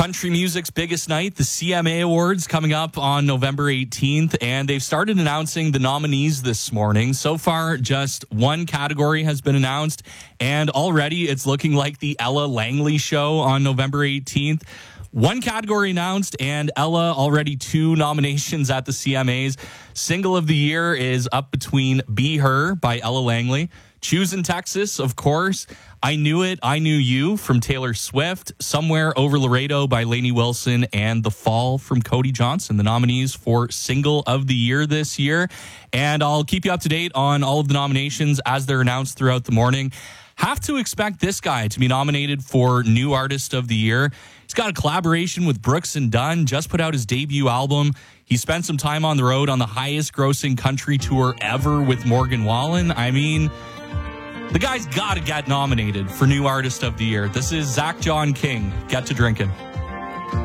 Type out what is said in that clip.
Country music's biggest night, the CMA Awards, coming up on November 18th, and they've started announcing the nominees this morning. So far, just one category has been announced, and already it's looking like the Ella Langley Show on November 18th. One category announced, and Ella already 2 nominations at the CMAs. Single of the year is up between Be Her by Ella Langley, Choosing Texas, of course, I Knew It, I Knew You from Taylor Swift, Somewhere Over Laredo by Lainey Wilson, and The Fall from Cody Johnson, the nominees for Single of the Year this year. And I'll keep you up to date on all of the nominations as they're announced throughout the morning. Have to expect this guy to be nominated for New Artist of the Year. He's got a collaboration with Brooks and Dunn, just put out his debut album. He spent some time on the road on the highest grossing country tour ever with Morgan Wallen. I mean, the guy's got to get nominated for New Artist of the Year. This is Zach John King. Get to drinking.